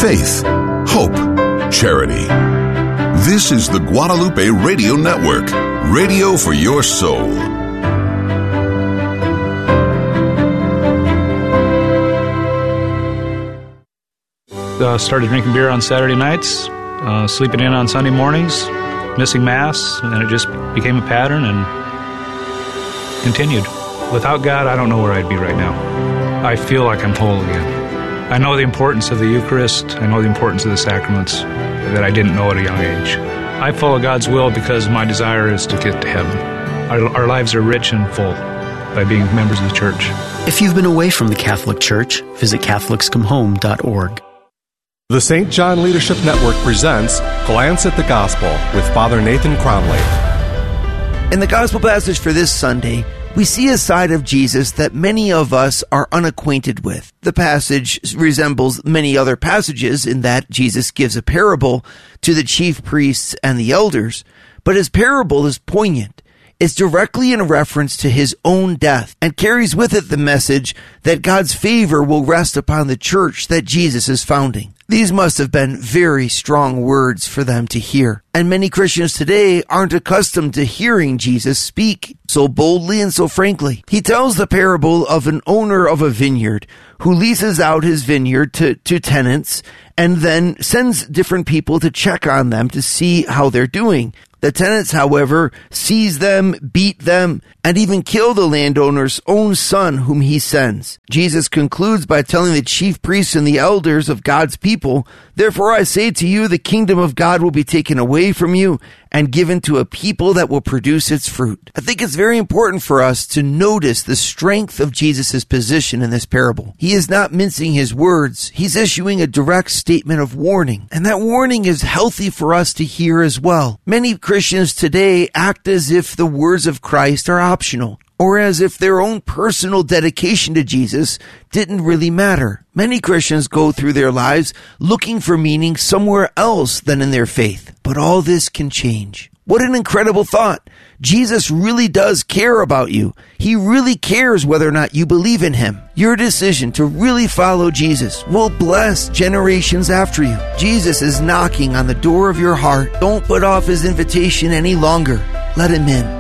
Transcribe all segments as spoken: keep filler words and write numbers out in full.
faith, hope, charity. This is the Guadalupe Radio Network, radio for your soul. Uh, started drinking beer on Saturday nights, uh, sleeping in on Sunday mornings, missing Mass, and it just became a pattern and continued. Without God, I don't know where I'd be right now. I feel like I'm whole again. I know the importance of the Eucharist. I know the importance of the sacraments that I didn't know at a young age. I follow God's will because my desire is to get to heaven. Our, our lives are rich and full by being members of the Church. If you've been away from the Catholic Church, visit Catholics Come Home dot org. The Saint John Leadership Network presents Glance at the Gospel with Father Nathan Cromley. In the Gospel passage for this Sunday, we see a side of Jesus that many of us are unacquainted with. The passage resembles many other passages in that Jesus gives a parable to the chief priests and the elders, but his parable is poignant. It's directly in reference to his own death and carries with it the message that God's favor will rest upon the church that Jesus is founding. These must have been very strong words for them to hear. And many Christians today aren't accustomed to hearing Jesus speak so boldly and so frankly. He tells the parable of an owner of a vineyard who leases out his vineyard to, to tenants and then sends different people to check on them to see how they're doing. The tenants, however, seize them, beat them, and even kill the landowner's own son whom he sends. Jesus concludes by telling the chief priests and the elders of God's people, "Therefore I say to you, the kingdom of God will be taken away from you and given to a people that will produce its fruit." I think it's very important for us to notice the strength of Jesus' position in this parable. He is not mincing his words. He's issuing a direct statement of warning, and that warning is healthy for us to hear as well. Many Christians today act as if the words of Christ are optional, or as if their own personal dedication to Jesus didn't really matter. Many Christians go through their lives looking for meaning somewhere else than in their faith. But all this can change. What an incredible thought. Jesus really does care about you. He really cares whether or not you believe in him. Your decision to really follow Jesus will bless generations after you. Jesus is knocking on the door of your heart. Don't put off his invitation any longer. Let him in.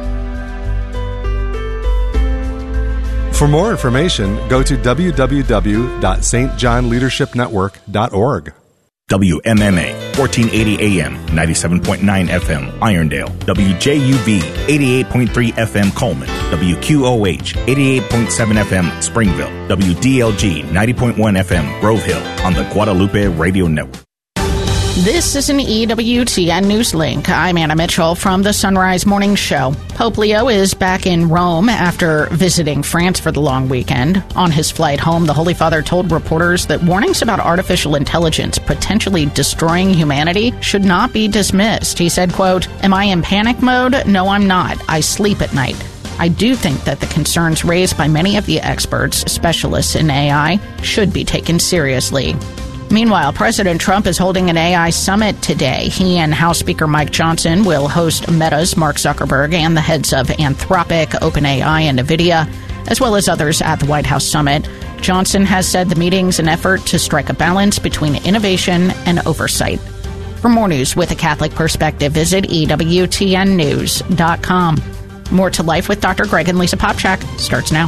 For more information, go to w w w dot s t john leadership network dot org. W M M A, fourteen eighty A M, ninety-seven point nine F M, Irondale. W J U V, eighty-eight point three F M, Coleman. W Q O H, eighty-eight point seven F M, Springville. W D L G, ninety point one F M, Grove Hill, on the Guadalupe Radio Network. This is an E W T N News Link. I'm Anna Mitchell from the Sunrise Morning Show. Pope Leo is back in Rome after visiting France for the long weekend. On his flight home, the Holy Father told reporters that warnings about artificial intelligence potentially destroying humanity should not be dismissed. He said, quote, "Am I in panic mode? No, I'm not. I sleep at night. I do think that the concerns raised by many of the experts, specialists in A I, should be taken seriously." Meanwhile, President Trump is holding an A I summit today. He and House Speaker Mike Johnson will host Meta's Mark Zuckerberg and the heads of Anthropic, OpenAI, and NVIDIA, as well as others at the White House summit. Johnson has said the meeting's an effort to strike a balance between innovation and oversight. For more news with a Catholic perspective, visit E W T N news dot com. More to Life with Doctor Greg and Lisa Popchak starts now.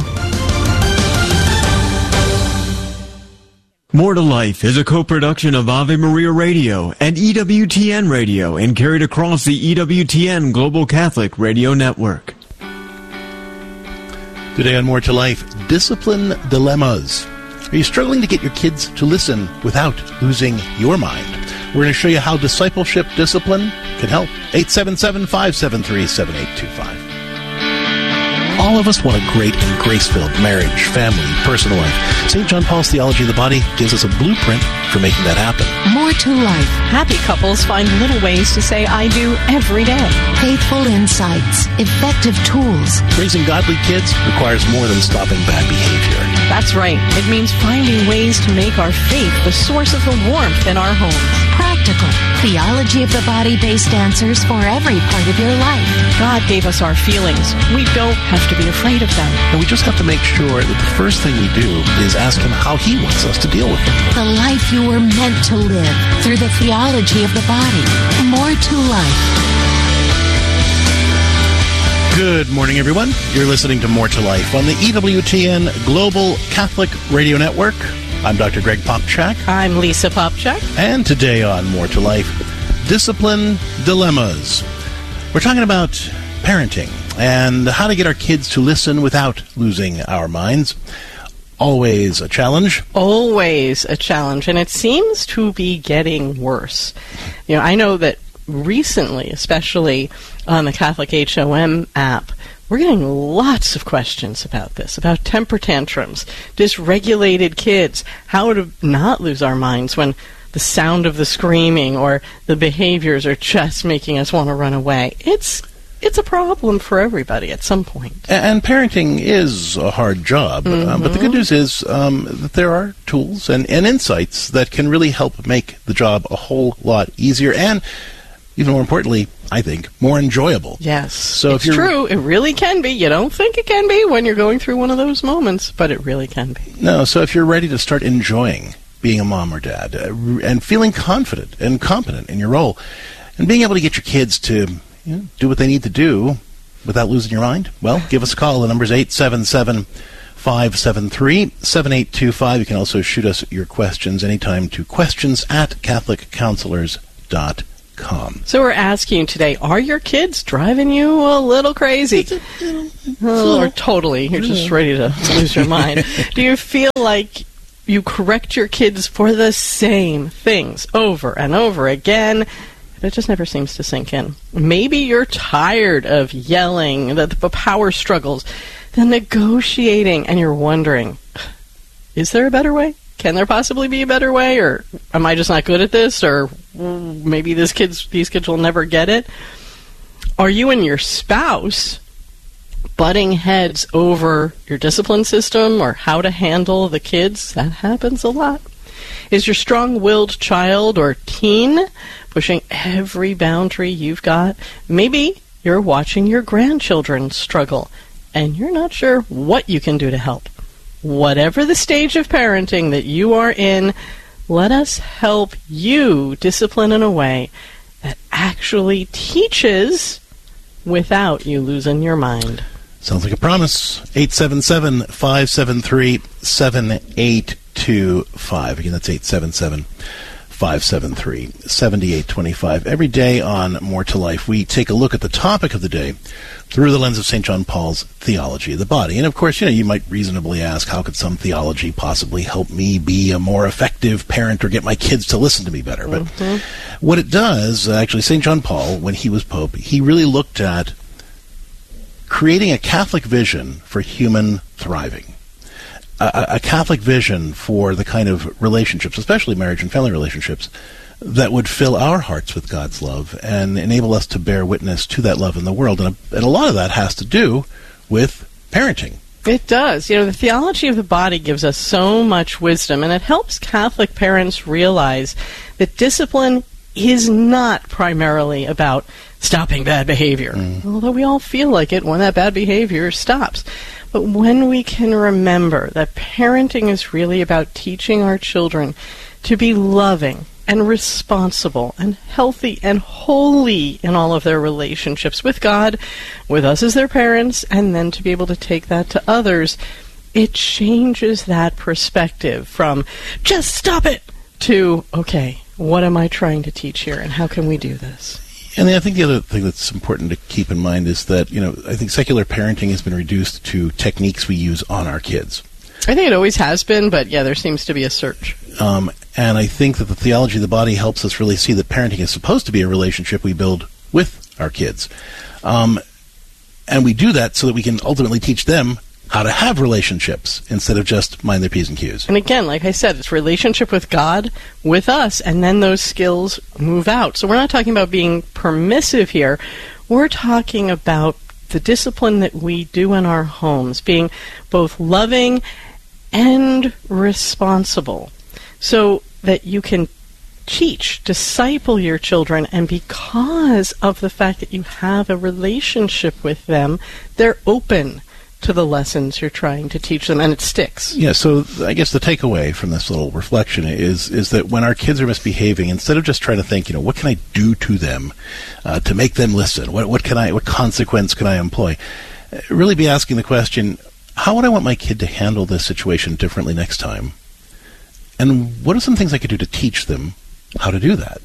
More to Life is a co-production of Ave Maria Radio and E W T N Radio and carried across the E W T N Global Catholic Radio Network. Today on More to Life, discipline dilemmas. Are you struggling to get your kids to listen without losing your mind? We're going to show you how discipleship discipline can help. eight seven seven, five seven three, seven eight two five. All of us want a great and grace-filled marriage, family, personal life. Saint John Paul's Theology of the Body gives us a blueprint for making that happen. More to life. Happy couples find little ways to say I do every day. Faithful insights. Effective tools. Raising godly kids requires more than stopping bad behavior. That's right. It means finding ways to make our faith the source of the warmth in our homes. Practical biblical. Theology of the body-based answers for every part of your life. God gave us our feelings. We don't have to be afraid of them. And we just have to make sure that the first thing we do is ask him how he wants us to deal with them. The life you were meant to live through the theology of the body. More to life. Good morning, everyone. You're listening to More to Life on the E W T N Global Catholic Radio Network. I'm Doctor Greg Popchak. I'm Lisa Popchak. And today on More to Life, Discipline Dilemmas. We're talking about parenting and how to get our kids to listen without losing our minds. Always a challenge. Always a challenge, and it seems to be getting worse. You know, I know that recently, especially on the Catholic H O M app, we're getting lots of questions about this, about temper tantrums, dysregulated kids, how to not lose our minds when the sound of the screaming or the behaviors are just making us want to run away. It's it's a problem for everybody at some point. And parenting is a hard job, mm-hmm. uh, but the good news is um, that there are tools and, and insights that can really help make the job a whole lot easier and, even more importantly, I think, more enjoyable. Yes, so it's if you're, true. It really can be. You don't think it can be when you're going through one of those moments, but it really can be. No, so if you're ready to start enjoying being a mom or dad uh, and feeling confident and competent in your role and being able to get your kids to you know, do what they need to do without losing your mind, well, give us a call. The number's eight seven seven, five seven three, seven eight two five. You can also shoot us your questions anytime to questions at catholic counselors dot com. So we're asking today, are your kids driving you a little crazy? Oh, or totally, you're just ready to lose your mind. Do you feel like you correct your kids for the same things over and over again? It just never seems to sink in. Maybe you're tired of yelling, the, the power struggles, the negotiating, and you're wondering, is there a better way? Can there possibly be a better way? Or am I just not good at this? Or maybe this kids, these kids will never get it? Are you and your spouse butting heads over your discipline system or how to handle the kids? That happens a lot. Is your strong-willed child or teen pushing every boundary you've got? Maybe you're watching your grandchildren struggle and you're not sure what you can do to help. Whatever the stage of parenting that you are in, let us help you discipline in a way that actually teaches without you losing your mind. Sounds like a promise. eight seven seven, five seven three, seven eight two five. Again, that's eight seven seven, five seven three, seven eight two five. Every day on More to Life, we take a look at the topic of the day through the lens of Saint John Paul's theology of the body. And of course, you know, you might reasonably ask, how could some theology possibly help me be a more effective parent or get my kids to listen to me better? But mm-hmm. what it does, actually, Saint John Paul, when he was Pope, he really looked at creating a Catholic vision for human thriving. A, a Catholic vision for the kind of relationships, especially marriage and family relationships, that would fill our hearts with God's love and enable us to bear witness to that love in the world. And a, and a lot of that has to do with parenting. It does. You know, the theology of the body gives us so much wisdom, and it helps Catholic parents realize that discipline is not primarily about stopping bad behavior, mm. although we all feel like it when that bad behavior stops. But when we can remember that parenting is really about teaching our children to be loving and responsible and healthy and holy in all of their relationships with God, with us as their parents, and then to be able to take that to others, it changes that perspective from just stop it to, okay, what am I trying to teach here and how can we do this? And I think the other thing that's important to keep in mind is that, you know, I think secular parenting has been reduced to techniques we use on our kids. I think it always has been, but yeah, there seems to be a surge. Um, and I think that the theology of the body helps us really see that parenting is supposed to be a relationship we build with our kids. Um, and we do that so that we can ultimately teach them how to have relationships instead of just mind their P's and Q's. And again, like I said, it's relationship with God, with us, and then those skills move out. So we're not talking about being permissive here. We're talking about the discipline that we do in our homes, being both loving and responsible, so that you can teach, disciple your children, and because of the fact that you have a relationship with them, they're open to the lessons you're trying to teach them, and it sticks. Yeah, so I guess the takeaway from this little reflection is is that when our kids are misbehaving, instead of just trying to think, you know, what can I do to them uh, to make them listen? What what can I what consequence can I employ? Really be asking the question, how would I want my kid to handle this situation differently next time? And what are some things I could do to teach them how to do that?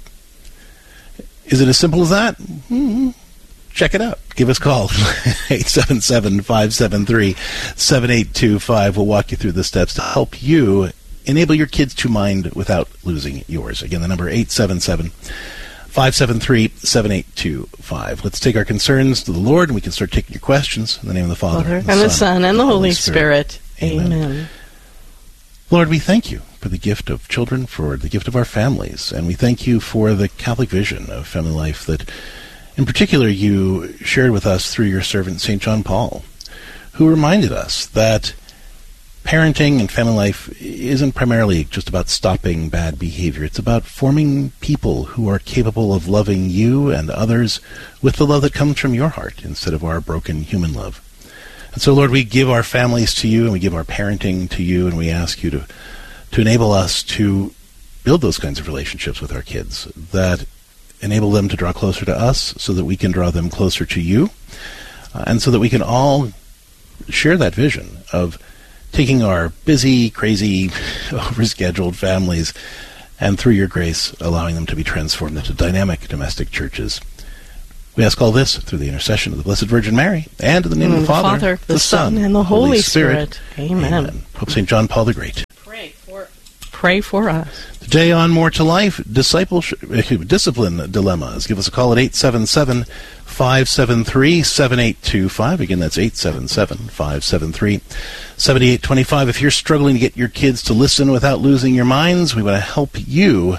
Is it as simple as that? Mm-hmm. Check it out. Give us a call. eight seven seven, five seven three, seven eight two five. We'll walk you through the steps to help you enable your kids to mind without losing yours. Again, the number eight seven seven, five seven three, seven eight two five. Let's take our concerns to the Lord, and we can start taking your questions in the name of the Father, Father and, the, and Son, the Son, and the Holy Spirit. Spirit. Amen. Amen. Lord, we thank you for the gift of children, for the gift of our families, and we thank you for the Catholic vision of family life that, in particular, you shared with us through your servant, Saint John Paul, who reminded us that parenting and family life isn't primarily just about stopping bad behavior. It's about forming people who are capable of loving you and others with the love that comes from your heart instead of our broken human love. And so, Lord, we give our families to you, and we give our parenting to you, and we ask you to, to enable us to build those kinds of relationships with our kids that enable them to draw closer to us so that we can draw them closer to you, uh, and so that we can all share that vision of taking our busy, crazy, overscheduled families and, through your grace, allowing them to be transformed into dynamic domestic churches. We ask all this through the intercession of the Blessed Virgin Mary, and in the name mm, of the Father, the, Father, the, the Son, and the Holy, Holy Spirit. Spirit. Amen. Amen. Pope Saint John Paul the Great. Pray for, pray for us. Today on More to Life, discipleship, discipline dilemmas. Give us a call at eight seven seven, five seven three, seven eight two five. Again, that's eight seven seven, five seven three, seven eight two five. If you're struggling to get your kids to listen without losing your minds, we want to help you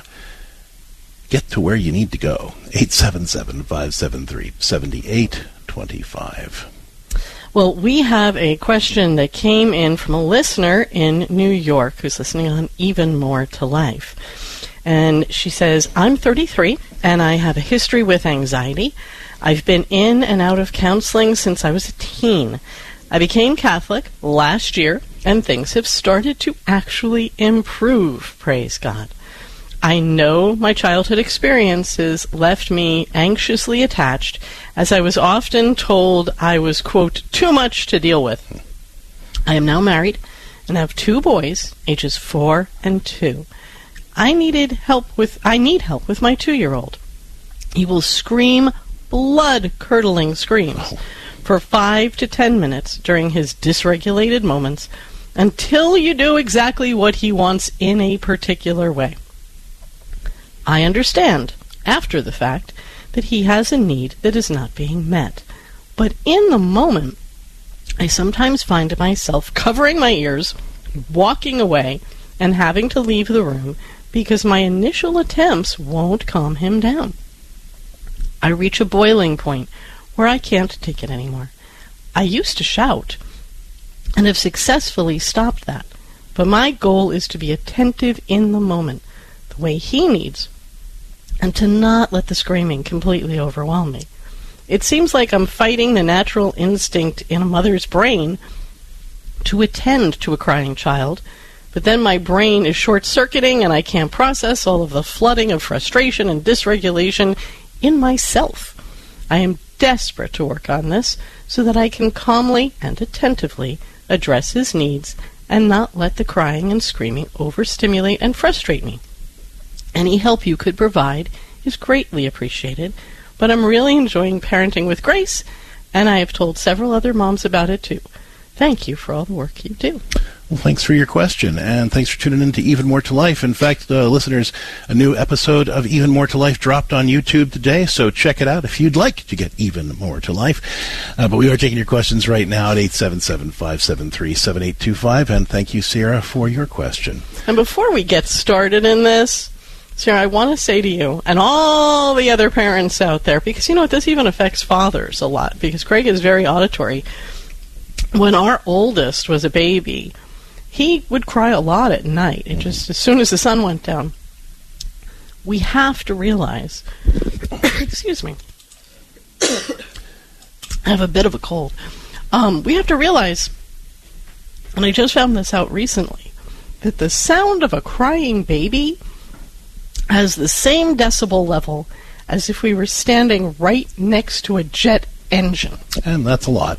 get to where you need to go. eight seven seven, five seven three, seven eight two five. Well, we have a question that came in from a listener in New York who's listening on Even More to Life. And she says, I'm thirty-three, and I have a history with anxiety. I've been in and out of counseling since I was a teen. I became Catholic last year, and things have started to actually improve, praise God. I know my childhood experiences left me anxiously attached, as I was often told I was, quote, too much to deal with. I am now married and have two boys, ages four and two. I needed help with I need help with my two-year-old. He will scream blood-curdling screams for five to ten minutes during his dysregulated moments until you do exactly what he wants in a particular way. I understand, after the fact, that he has a need that is not being met. But in the moment, I sometimes find myself covering my ears, walking away, and having to leave the room because my initial attempts won't calm him down. I reach a boiling point where I can't take it anymore. I used to shout, and have successfully stopped that. But my goal is to be attentive in the moment, the way he needs, and to not let the screaming completely overwhelm me. It seems like I'm fighting the natural instinct in a mother's brain to attend to a crying child, but then my brain is short-circuiting and I can't process all of the flooding of frustration and dysregulation in myself. I am desperate to work on this so that I can calmly and attentively address his needs and not let the crying and screaming overstimulate and frustrate me. Any help you could provide is greatly appreciated, but I'm really enjoying parenting with Grace, and I have told several other moms about it too. Thank you for all the work you do. Well, thanks for your question, and thanks for tuning in to Even More to Life. In fact, uh, listeners, a new episode of Even More to Life dropped on YouTube today, so check it out if you'd like to get even more to life. Uh, but we are taking your questions right now at eight seven seven, five seven three, seven eight two five, and thank you, Sierra, for your question. And before we get started in this, Sarah, I want to say to you and all the other parents out there, because, you know, this even affects fathers a lot, because Craig is very auditory. When our oldest was a baby, he would cry a lot at night. It just, as soon as the sun went down. we have to realize, excuse me, I have a bit of a cold. Um, we have to realize, and I just found this out recently, that the sound of a crying baby has the same decibel level as if we were standing right next to a jet engine. And that's a lot.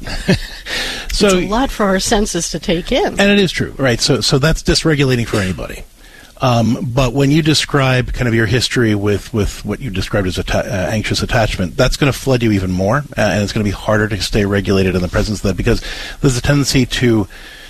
So, it's a lot for our senses to take in. And it is true, right? So so that's dysregulating for anybody. Um, but when you describe kind of your history with, with what you described as atta- uh, anxious attachment, that's going to flood you even more, uh, and it's going to be harder to stay regulated in the presence of that, because there's a tendency to,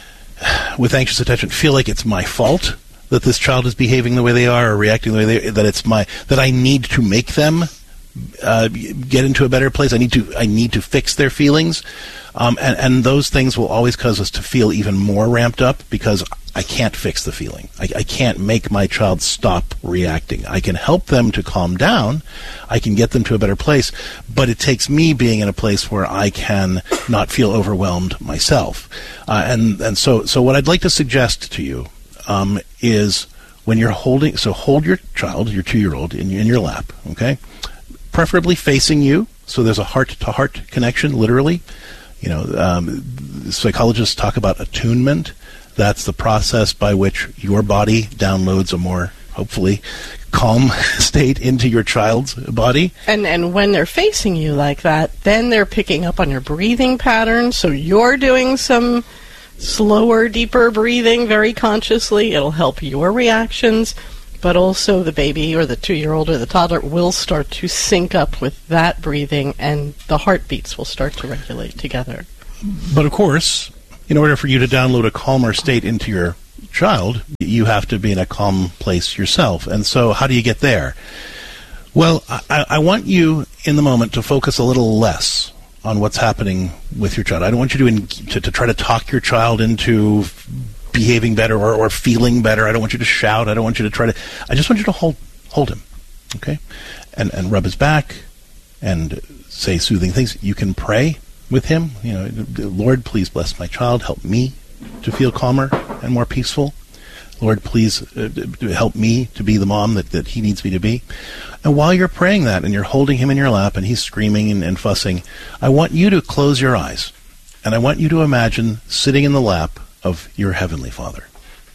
with anxious attachment, feel like it's my fault that this child is behaving the way they are or reacting the way they that it's my that I need to make them uh, get into a better place. I need to I need to fix their feelings, um, and and those things will always cause us to feel even more ramped up, because I can't fix the feeling. I, I can't make my child stop reacting. I can help them to calm down. I can get them to a better place, but it takes me being in a place where I can not feel overwhelmed myself. Uh, and and so so what I'd like to suggest to you um, is when you're holding, so hold your child, your two-year-old, in, in your lap, okay? Preferably facing you, so there's a heart-to-heart connection, literally. You know, um, psychologists talk about attunement. That's the process by which your body downloads a more, hopefully, calm state into your child's body. And and when they're facing you like that, then they're picking up on your breathing patterns, so you're doing some slower, deeper breathing very consciously. It'll help your reactions, but also the baby or the two-year-old or the toddler will start to sync up with that breathing, and the heartbeats will start to regulate together. But of course, in order for you to download a calmer state into your child, you have to be in a calm place yourself. And so how do you get there? Well, I, I want you in the moment to focus a little less on what's happening with your child. I don't want you to, in, to, to try to talk your child into behaving better or, or feeling better. I don't want you to shout. I don't want you to try to... I just want you to hold hold him, okay? And, and rub his back and say soothing things. You can pray with him. You know, Lord, please bless my child. Help me to feel calmer and more peaceful. Lord, please uh, help me to be the mom that, that he needs me to be. And while you're praying that and you're holding him in your lap and he's screaming and, and fussing, I want you to close your eyes. And I want you to imagine sitting in the lap of your Heavenly Father.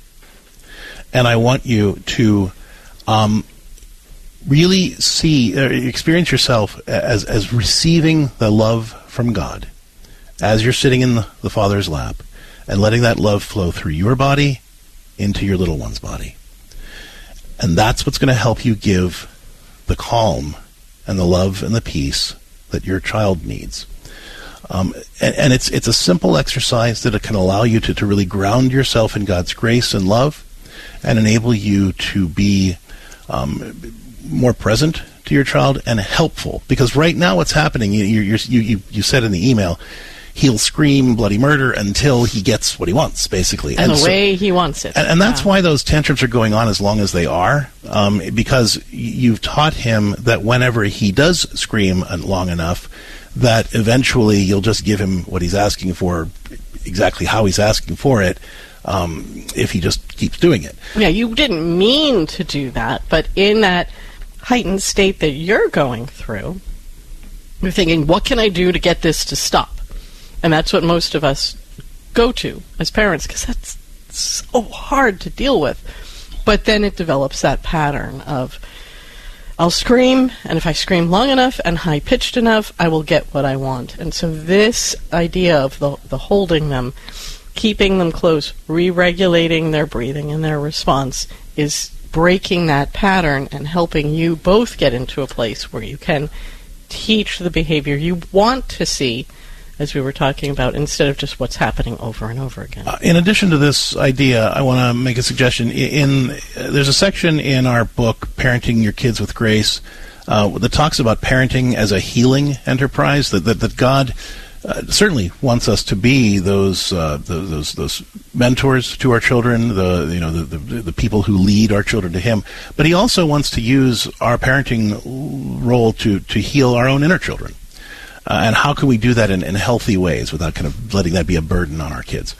And I want you to um, really see, uh, experience yourself as, as receiving the love from God as you're sitting in the, the Father's lap, and letting that love flow through your body into your little one's body. And that's what's going to help you give the calm and the love and the peace that your child needs. Um, and, and it's it's a simple exercise that it can allow you to, to really ground yourself in God's grace and love, and enable you to be um, more present to your child and helpful. Because right now what's happening, you, you, you, you said in the email, he'll scream bloody murder until he gets what he wants, basically. And, and the so, way he wants it. And, and that's yeah. why those tantrums are going on as long as they are, um, because you've taught him that whenever he does scream long enough, that eventually you'll just give him what he's asking for, exactly how he's asking for it, um, if he just keeps doing it. Yeah, you didn't mean to do that, but in that heightened state that you're going through, you're thinking, what can I do to get this to stop? And that's what most of us go to as parents, because that's so hard to deal with. But then it develops that pattern of, I'll scream, and if I scream long enough and high-pitched enough, I will get what I want. And so this idea of the, the holding them, keeping them close, re-regulating their breathing and their response is breaking that pattern and helping you both get into a place where you can teach the behavior you want to see, as we were talking about, instead of just what's happening over and over again. Uh, in addition to this idea, I want to make a suggestion. In, in uh, there's a section in our book, Parenting Your Kids with Grace, uh, that talks about parenting as a healing enterprise, that, that, that God uh, certainly wants us to be those, uh, those those those mentors to our children, the you know the, the the people who lead our children to Him. But He also wants to use our parenting role to to heal our own inner children. Uh, and how can we do that in, in healthy ways without kind of letting that be a burden on our kids?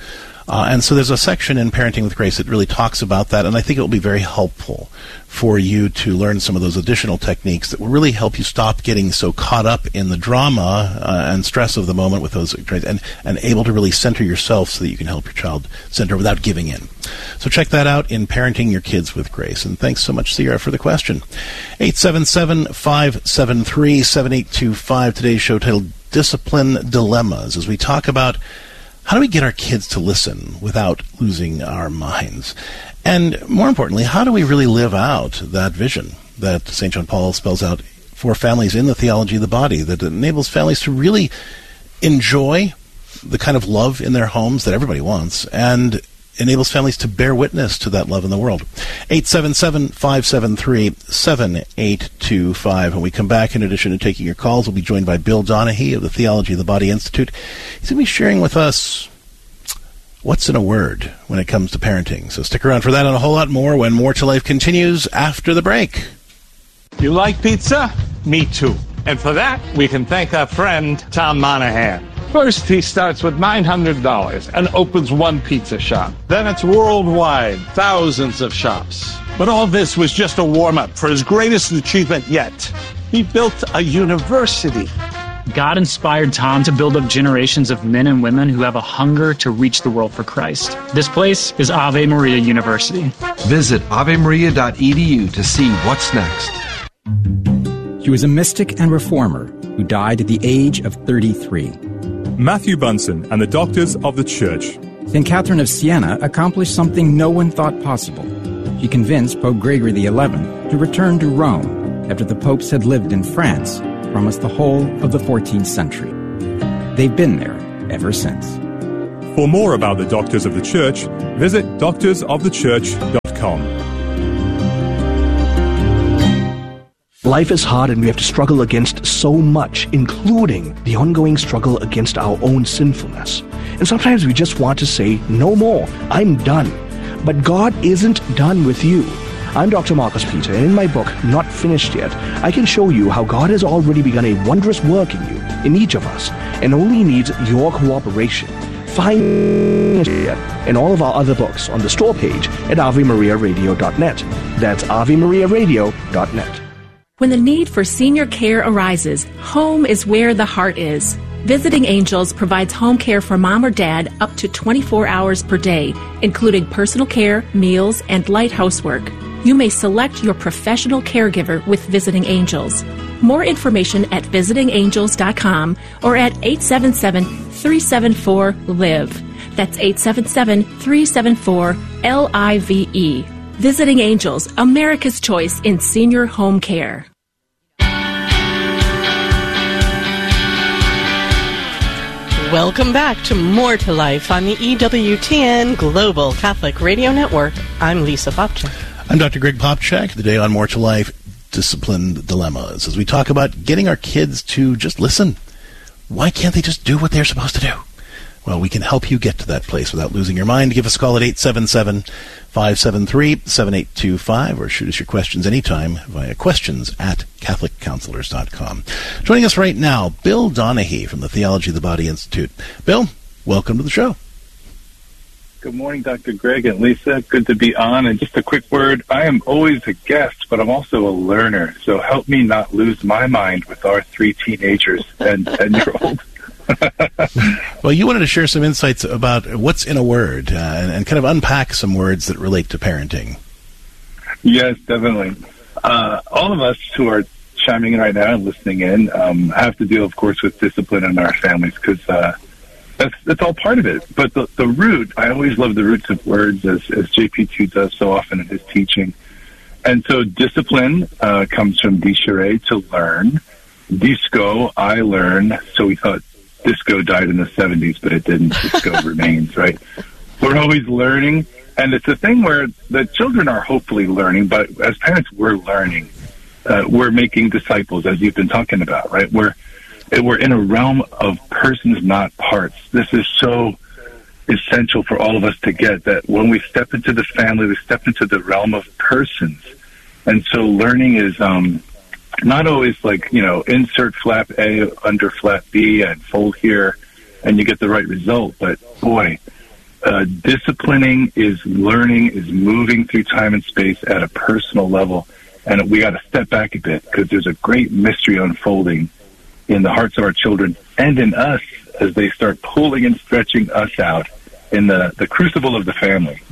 Uh, and so there's a section in Parenting with Grace that really talks about that, and I think it will be very helpful for you to learn some of those additional techniques that will really help you stop getting so caught up in the drama uh, and stress of the moment with those, and, and able to really center yourself so that you can help your child center without giving in. So check that out in Parenting Your Kids with Grace. And thanks so much, Sierra, for the question. eight seven seven, five seven three, seven eight two five. Today's show titled Discipline Dilemmas, as we talk about how do we get our kids to listen without losing our minds? And more importantly, how do we really live out that vision that Saint John Paul spells out for families in the theology of the body, that enables families to really enjoy the kind of love in their homes that everybody wants, and enables families to bear witness to that love in the world. eight seven seven, five seven three, seven eight two five. When we come back, in addition to taking your calls, we'll be joined by Bill Donahue of the Theology of the Body Institute. He's going to be sharing with us what's in a word when it comes to parenting. So stick around for that and a whole lot more when More to Life continues after the break. You like pizza? Me too. And for that, we can thank our friend Tom Monahan. First, he starts with nine hundred dollars and opens one pizza shop. Then it's worldwide, thousands of shops. But all this was just a warm-up for his greatest achievement yet. He built a university. God inspired Tom to build up generations of men and women who have a hunger to reach the world for Christ. This place is Ave Maria University. Visit ave maria dot e d u to see what's next. He was a mystic and reformer who died at the age of thirty-three. Matthew Bunsen and the Doctors of the Church. Saint Catherine of Siena accomplished something no one thought possible. She convinced Pope Gregory the eleventh to return to Rome after the popes had lived in France for almost the whole of the fourteenth century. They've been there ever since. For more about the Doctors of the Church, visit doctors of the church dot com. Life is hard and we have to struggle against so much, including the ongoing struggle against our own sinfulness. And sometimes we just want to say, no more, I'm done. But God isn't done with you. I'm Doctor Marcus Peter, and in my book, Not Finished Yet, I can show you how God has already begun a wondrous work in you, in each of us, and only needs your cooperation. Find it and all of our other books on the store page at ave maria radio dot net. That's ave maria radio dot net. When the need for senior care arises, home is where the heart is. Visiting Angels provides home care for mom or dad up to twenty-four hours per day, including personal care, meals, and light housework. You may select your professional caregiver with Visiting Angels. More information at visiting angels dot com or at eight seven seven, three seven four, L I V E. That's eight seven seven, three seven four, L I V E. Visiting Angels, America's choice in senior home care. Welcome back to More to Life on the E W T N Global Catholic Radio Network. I'm Lisa Popchak. I'm Doctor Greg Popchak. Today on More to Life, Discipline Dilemmas, as we talk about getting our kids to just listen. Why can't they just do what they're supposed to do? Well, we can help you get to that place without losing your mind. Give us a call at eight seven seven, five seven three, seven eight two five or shoot us your questions anytime via questions at catholic counselors dot com. Joining us right now, Bill Donahue from the Theology of the Body Institute. Bill, welcome to the show. Good morning, Doctor Greg and Lisa. Good to be on. And just a quick word, I am always a guest, but I'm also a learner. So help me not lose my mind with our three teenagers and ten-year-old. Well, you wanted to share some insights about what's in a word uh, and, and kind of unpack some words that relate to parenting. Yes, definitely. Uh, all of us who are chiming in right now and listening in um, have to deal, of course, with discipline in our families because uh, that's that's all part of it. But the, the root, I always love the roots of words, as, as J P two does so often in his teaching. And so discipline uh, comes from discere, to learn. Disco, I learn. So we thought disco died in the seventies, but it didn't. Disco remains, right? We're always learning. And it's a thing where the children are hopefully learning, but as parents, we're learning. Uh, we're making disciples, as you've been talking about, right? We're, we're in a realm of persons, not parts. This is so essential for all of us to get, that when we step into the family, we step into the realm of persons. And so learning is um, not always like, you know, insert flap A under flap B and fold here, and you get the right result. But boy, uh, disciplining is learning, is moving through time and space at a personal level. And we got to step back a bit because there's a great mystery unfolding in the hearts of our children and in us as they start pulling and stretching us out in the, the crucible of the family.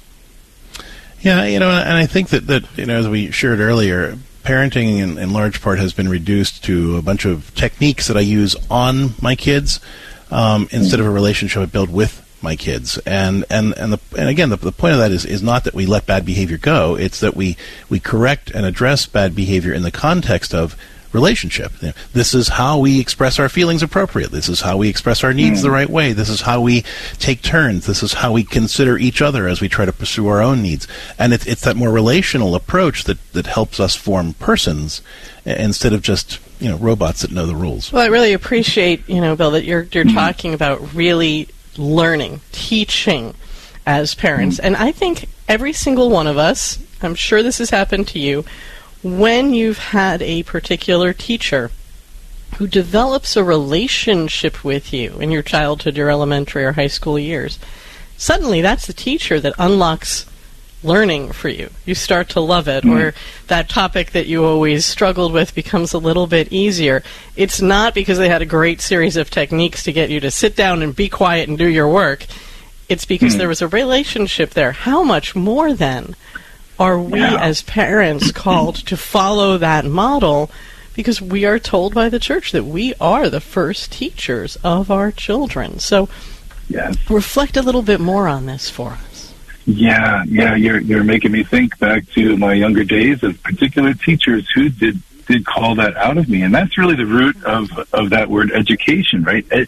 Yeah, you know, and I think that, that you know, as we shared earlier, parenting in, in large part has been reduced to a bunch of techniques that I use on my kids um, instead of a relationship I build with my kids. And and and, the, and again, the, the point of that is, is not that we let bad behavior go. It's that we, we correct and address bad behavior in the context of relationship. This is how we express our feelings appropriately. This is how we express our needs mm. the right way. This is how we take turns. This is how we consider each other as we try to pursue our own needs. And it's, it's that more relational approach that, that helps us form persons instead of just, you know, robots that know the rules. Well, I really appreciate, you know, Bill, that you're you're mm. talking about really learning, teaching as parents. Mm. And I think every single one of us, I'm sure this has happened to you, when you've had a particular teacher who develops a relationship with you in your childhood, your elementary or high school years, suddenly that's the teacher that unlocks learning for you. You start to love it, mm. or that topic that you always struggled with becomes a little bit easier. It's not because they had a great series of techniques to get you to sit down and be quiet and do your work. It's because mm. there was a relationship there. How much more then are we yeah. as parents called to follow that model, because we are told by the church that we are the first teachers of our children. So yes. reflect a little bit more on this for us. Yeah, yeah, you're you're making me think back to my younger days of particular teachers who did did call that out of me. And that's really the root of, of that word education, right? Ed,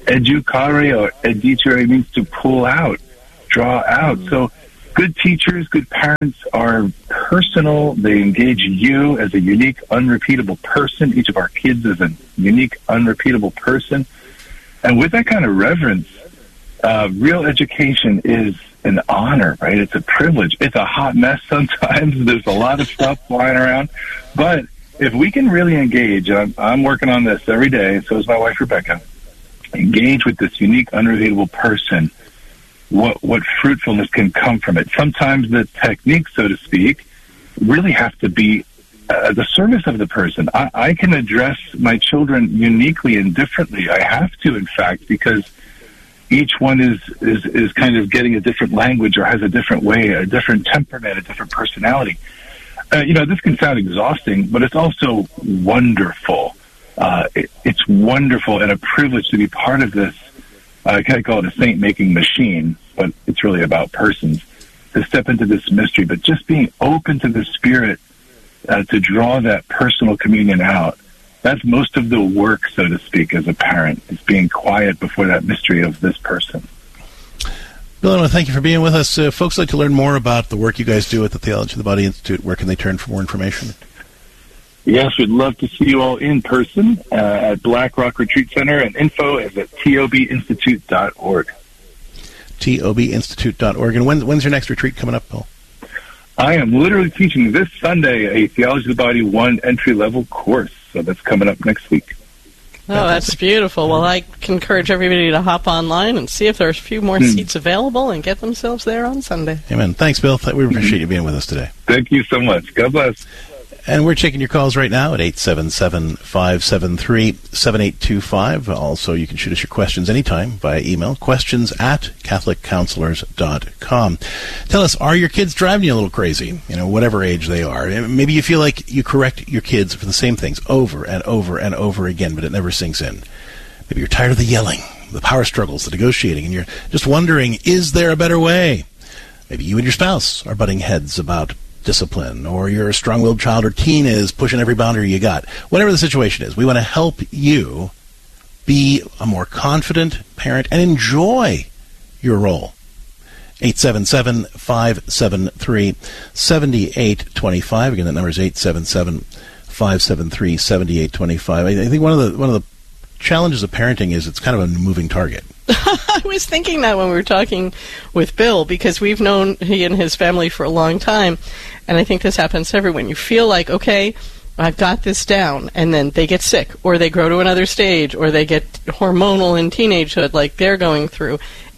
educare or edicere means to pull out, draw out. Mm-hmm. So good teachers, good parents are personal. They engage you as a unique, unrepeatable person. Each of our kids is a unique, unrepeatable person. And with that kind of reverence, uh, real education is an honor, right? It's a privilege. It's a hot mess sometimes. There's a lot of stuff flying around. But if we can really engage, I'm, I'm working on this every day, and so is my wife, Rebecca, engage with this unique, unrepeatable person, what what fruitfulness can come from it. Sometimes the techniques, so to speak, really have to be uh, the service of the person. I, I can address my children uniquely and differently. I have to, in fact, because each one is, is, is kind of getting a different language or has a different way, a different temperament, a different personality. Uh, you know, this can sound exhausting, but it's also wonderful. Uh, it, it's wonderful and a privilege to be part of this. I kind of call it a saint-making machine, but it's really about persons, to step into this mystery. But just being open to the Spirit uh, to draw that personal communion out, that's most of the work, so to speak, as a parent, is being quiet before that mystery of this person. Bill, I want to thank you for being with us. Uh, folks like to learn more about the work you guys do at the Theology of the Body Institute. Where can they turn for more information? Yes, we'd love to see you all in person uh, at Black Rock Retreat Center, and info is at T O B institute dot org. T O B institute dot org. And when, when's your next retreat coming up, Bill? I am literally teaching this Sunday a Theology of the Body one entry-level course, so that's coming up next week. Oh, that's beautiful. Well, I encourage everybody to hop online and see if there's a few more mm. seats available and get themselves there on Sunday. Amen. Thanks, Bill. We appreciate you being with us today. Thank you so much. God bless. And we're taking your calls right now at eight seven seven, five seven three, seven eight two five. Also, you can shoot us your questions anytime via email, questions at catholic counselors dot com. Tell us, are your kids driving you a little crazy? You know, whatever age they are. Maybe you feel like you correct your kids for the same things over and over and over again, but it never sinks in. Maybe you're tired of the yelling, the power struggles, the negotiating, and you're just wondering, is there a better way? Maybe you and your spouse are butting heads about discipline, or you're a strong-willed child or teen is pushing every boundary you got. Whatever the situation is, we want to help you be a more confident parent and enjoy your role. eight seven seven, five seven three, seven eight two five. Again, that number is eight seven seven, five seven three, seven eight two five. I think one of the one of the challenges of parenting is it's kind of a moving target. I was thinking that when we were talking with Bill, because we've known he and his family for a long time, and I think this happens to everyone. You feel like, okay, I've got this down, and then they get sick, or they grow to another stage, or they get hormonal in teenagehood like they're going through,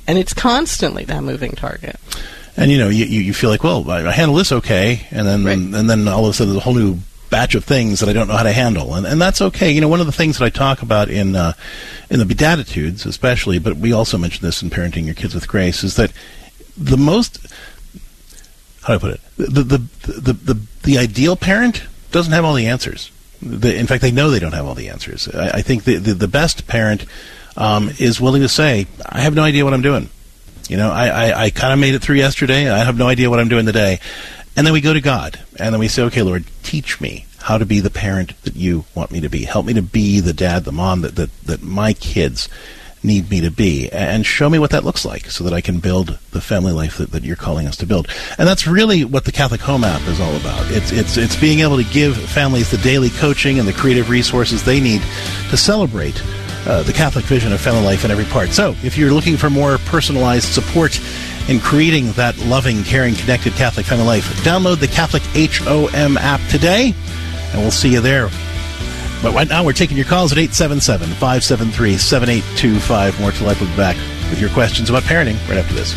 And it's constantly that moving target. And, you know, you, you feel like, well, I handle this okay, and then right. and then all of a sudden there's a whole new batch of things that I don't know how to handle. And, and that's okay. You know, one of the things that I talk about in uh, in the Beatitudes especially, but we also mention this in Parenting Your Kids with Grace, is that the most, how do I put it, the the the, the, the, the ideal parent doesn't have all the answers. The, in fact, they know they don't have all the answers. I, I think the, the, the best parent um, is willing to say, I have no idea what I'm doing. You know, I, I, I kind of made it through yesterday. I have no idea what I'm doing today. And then we go to God, and then we say, okay, Lord, teach me how to be the parent that you want me to be. Help me to be the dad, the mom that, that, that my kids need me to be, and show me what that looks like so that I can build the family life that, that you're calling us to build. And that's really what the Catholic Home app is all about. It's, it's, it's being able to give families the daily coaching and the creative resources they need to celebrate Uh, the Catholic vision of family life in every part. So, if you're looking for more personalized support in creating that loving, caring, connected Catholic family life, download the Catholic H O M app today, and we'll see you there. But right now, we're taking your calls at eight seven seven, five seven three, seven eight two five. More to Life. We'll be back with your questions about parenting right after this.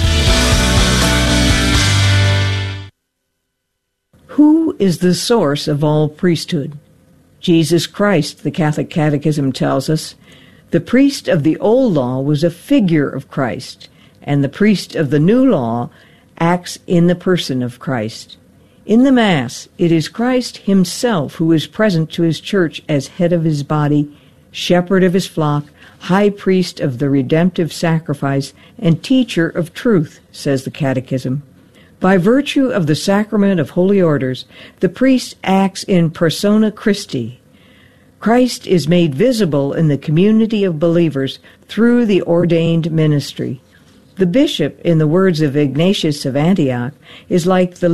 Who is the source of all priesthood? Jesus Christ, the Catholic Catechism tells us. The priest of the old law was a figure of Christ, and the priest of the new law acts in the person of Christ. In the Mass, it is Christ himself who is present to his church as head of his body, shepherd of his flock, high priest of the redemptive sacrifice, and teacher of truth, says the Catechism. By virtue of the sacrament of holy orders, the priest acts in persona Christi. Christ is made visible in the community of believers through the ordained ministry. The bishop, in the words of Ignatius of Antioch, is like the